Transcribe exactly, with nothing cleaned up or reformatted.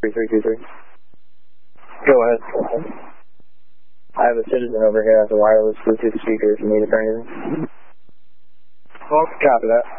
three three two three. Go ahead. I have a citizen over here as a wireless Bluetooth speaker if you need it for anything. Well, copy that.